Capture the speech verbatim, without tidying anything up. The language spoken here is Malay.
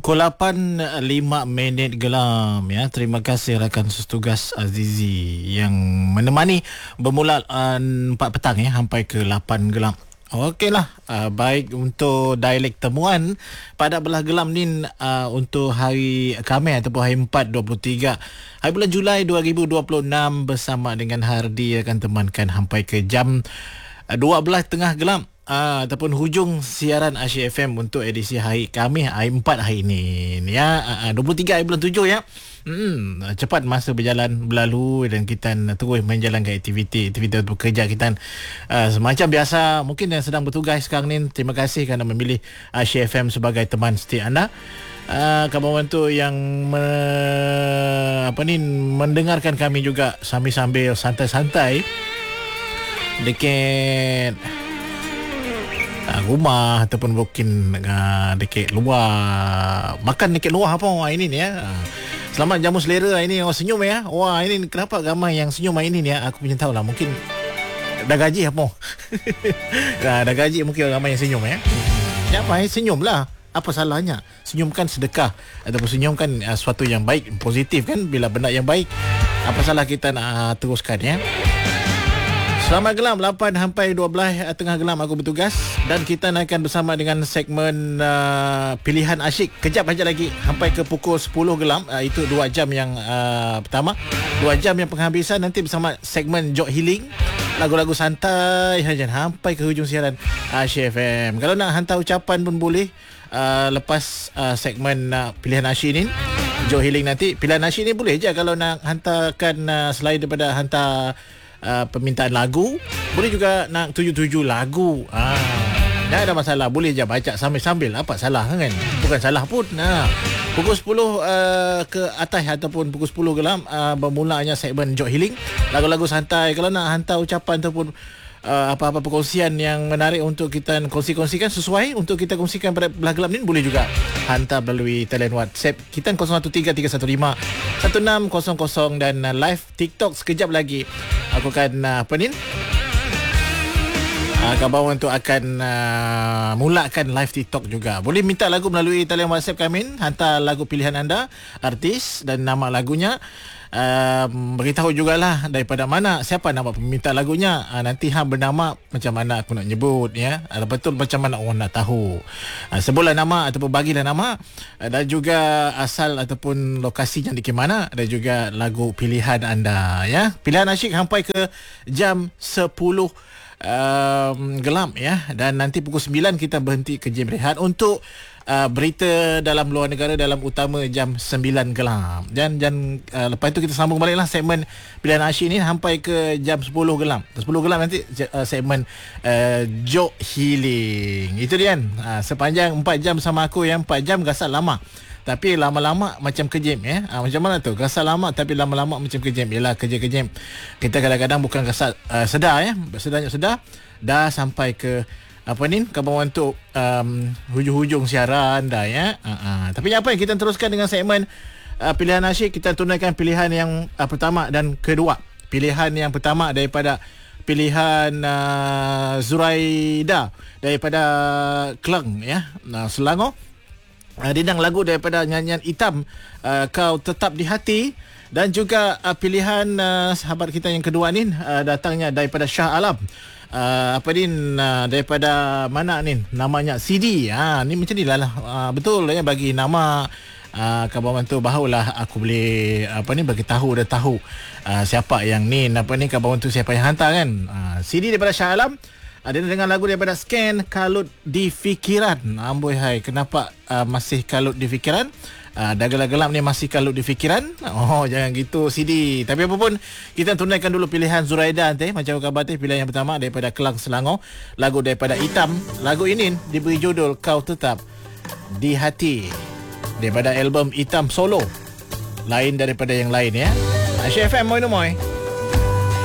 Pukul lapan lima minit gelam ya. Terima kasih rakan setugas Azizi yang menemani bermula uh, empat petang ya sampai ke lapan gelam. Okeylah, uh, baik untuk dialek temuan pada belah gelam ni uh, untuk hari Khamis ataupun hari empat dua puluh tiga hari bulan Julai dua ribu dua puluh enam bersama dengan Hardi akan temankan sampai ke jam uh, dua belas tengah gelam. Uh, ataupun hujung siaran Asyik F M untuk edisi hari Khamis hari empat hari ini ya, uh, dua puluh tiga hari bulan tujuh ya. Hmm, cepat masa berjalan berlalu dan kita terus menjalankan aktiviti aktiviti untuk kerja kita uh, semacam biasa. Mungkin yang sedang bertugas sekarang ni, terima kasih kerana memilih Asyik F M sebagai teman setia anda. Uh, kawan tu yang me, apa ni mendengarkan kami juga sambil-sambil santai-santai dekat rumah ataupun mungkin uh, dekat luar, makan dekat luar apa wah ini ni ya. Uh, selamat jamu selera ini, oh senyum ya. Wah ini kenapa ramai yang senyum ini ni ya. Aku punya tahu lah, mungkin dah gaji apa. Dah, dah gaji mungkin ramai yang senyum ya. Ya apa, senyum lah. Apa salahnya? Senyumkan sedekah ataupun senyumkan uh, sesuatu yang baik, positif kan, bila benda yang baik. Apa salah kita nak uh, teruskan ya. Selamat gelam lapan sampai dua belas tengah gelam aku bertugas dan kita akan bersama dengan segmen uh, pilihan asyik kejap aja lagi sampai ke pukul sepuluh gelam. Uh, itu dua jam yang uh, pertama, dua jam yang penghabisan nanti bersama segmen Jok Healing, lagu-lagu santai saja sampai ke hujung siaran Asyik F M. Kalau nak hantar ucapan pun boleh uh, lepas uh, segmen uh, pilihan asyik ni, Jok Healing nanti. Pilihan asyik ni boleh je kalau nak hantarkan uh, selain daripada hantar Uh, permintaan lagu, boleh juga nak tuju-tuju lagu. Ah, tak ada masalah, boleh je baca sambil-sambil. Apa salah kan? Bukan salah pun. Nah, pukul sepuluh uh, ke atas ataupun pukul sepuluh gelam uh, bermulanya segmen Jok Healing, lagu-lagu santai. Kalau nak hantar ucapan ataupun Uh, apa-apa perkongsian yang menarik untuk kita kongsi-kongsikan sesuai untuk kita kongsikan pada belah gelam ni, boleh juga hantar melalui talian WhatsApp kita kosong satu tiga tiga satu lima satu enam kosong kosong dan uh, live TikTok sekejap lagi. Aku akan uh, apa ni uh, kabar untuk akan uh, mulakan live TikTok juga. Boleh minta lagu melalui talian WhatsApp kami, hantar lagu pilihan anda, artis dan nama lagunya. Uh, beritahu jugalah daripada mana, siapa nama peminta lagunya. Uh, nanti hang bernama macam mana aku nak nyebut ya. Uh, betul macam mana orang nak tahu. Uh, sebutlah nama ataupun bagilah nama uh, dan juga asal ataupun lokasinya di mana dan juga lagu pilihan anda ya. Pilihan asyik sampai ke jam sepuluh um, gelam ya, dan nanti pukul sembilan kita berhenti ke jam rehat untuk Uh, berita dalam luar negara dalam utama jam sembilan gelam. Dan dan uh, lepas itu kita sambung baliklah segmen pilihan asyik ni sampai ke jam sepuluh gelam. sepuluh gelam nanti uh, segmen uh, Jok Healing. Itu dia kan. Uh, sepanjang empat jam sama aku yang empat jam rasa lama. Tapi lama-lama macam kejam ya. Ha, macam mana tu? Rasa lama tapi lama-lama macam kejam. Yalah kerja kejam. Kita kadang-kadang bukan rasa uh, sedar ya. Sedar sedar dah sampai ke apa ni kawan untuk um, hujung-hujung siaran dah ya. Uh-uh. Tapi apa yang kita teruskan dengan segmen uh, pilihan asyik, kita tunaikan pilihan yang uh, pertama dan kedua. Pilihan yang pertama daripada pilihan uh, Zuraida daripada Kelang ya, uh, Selangor. Uh, dindang lagu daripada nyanyian Hitam, uh, Kau Tetap di Hati. Dan juga uh, pilihan uh, sahabat kita yang kedua ni uh, datangnya daripada Shah Alam. Uh, apa ni uh, daripada mana ni namanya C D. Ha, ni macam ni lah, lah. Uh, betul ya, bagi nama uh, kawan tu barulah aku boleh apa ni bagi tahu dah tahu uh, siapa yang ni apa ni kawan tu, siapa yang hantar kan. Uh, C D daripada Shah Alam. Ada uh, dengan lagu daripada Scan, Kalut di Fikiran. Amboi hai, kenapa uh, masih kalut di fikiran? Uh, dah gelap-gelap ni masih kalut di fikiran. Oh jangan gitu C D. Tapi apa pun kita tunaikan dulu pilihan Zuraida nanti. Macam kabar teh, pilihan yang pertama daripada Kelang Selangor, lagu daripada Hitam. Lagu ini diberi judul Kau Tetap di Hati daripada album Hitam Solo, lain daripada yang lain ya. Asyik F M, moi no moi.